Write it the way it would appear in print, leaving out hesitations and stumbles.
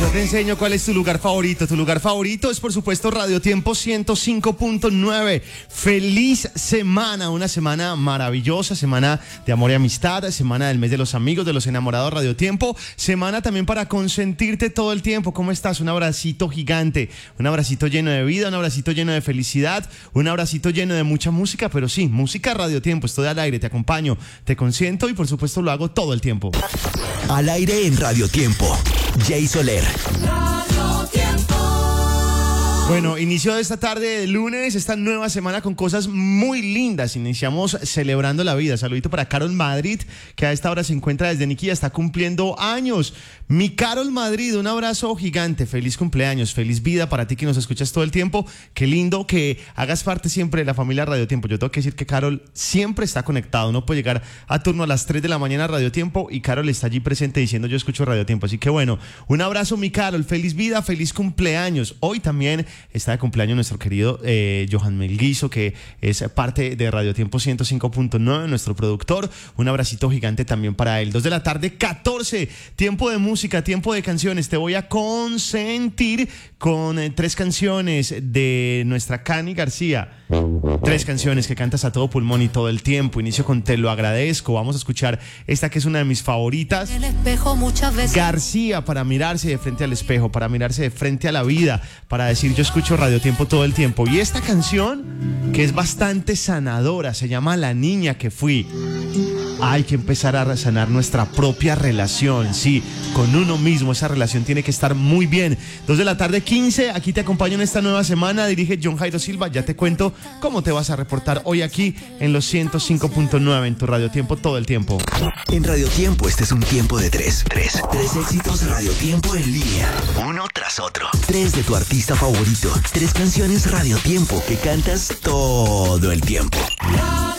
Yo te enseño cuál es tu lugar favorito. Tu lugar favorito es, por supuesto, Radio Tiempo 105.9. Feliz semana, una semana maravillosa, semana de amor y amistad, semana del mes de los amigos, de los enamorados Radio Tiempo, semana también para consentirte todo el tiempo. ¿Cómo estás? Un abracito gigante, un abracito lleno de vida, un abracito lleno de felicidad, un abracito lleno de mucha música, pero sí, música Radio Tiempo. Estoy al aire, te acompaño, te consiento y por supuesto lo hago todo el tiempo. Al aire en Radio Tiempo, Jay Soler. Radio Tiempo. Bueno, inicio de esta tarde de lunes, esta nueva semana con cosas muy lindas. Iniciamos celebrando la vida. Saludito para Carol Madrid, que a esta hora se encuentra desde Niquilla, está cumpliendo años. Mi Carol Madrid, un abrazo gigante, feliz cumpleaños, feliz vida para ti que nos escuchas todo el tiempo. Qué lindo que hagas parte siempre de la familia Radio Tiempo. Yo tengo que decir que Carol siempre está conectado, no puede llegar a turno a las 3 de la mañana a Radio Tiempo y Carol está allí presente diciendo yo escucho Radio Tiempo. Así que bueno, un abrazo mi Carol, feliz vida, feliz cumpleaños. Hoy también está de cumpleaños nuestro querido Johan Melguizo, que es parte de Radio Tiempo 105.9, nuestro productor. Un abracito gigante también para él. 2 de la tarde, 14, tiempo de música, tiempo de canciones. Te voy a consentir con 3 canciones de nuestra Cani García. 3 canciones que cantas a todo pulmón y todo el tiempo. Inicio con Te lo agradezco. Vamos a escuchar esta que es una de mis favoritas. El espejo muchas veces. García, para mirarse de frente al espejo, para mirarse de frente a la vida, para decir yo escucho Radio Tiempo todo el tiempo. Y esta canción, que es bastante sanadora, se llama La niña que fui. Hay que empezar a sanar nuestra propia relación, sí, con uno mismo. Esa relación tiene que estar muy bien. 2 de la tarde, 15, aquí te acompaño en esta nueva semana. Dirige John Jairo Silva. Ya te cuento cómo te vas a reportar hoy aquí en los 105.9 en tu Radio Tiempo todo el tiempo. En Radio Tiempo este es un tiempo de 3 éxitos Radio Tiempo en línea, uno tras otro. 3 de tu artista favorito, 3 canciones Radio Tiempo que cantas todo el tiempo.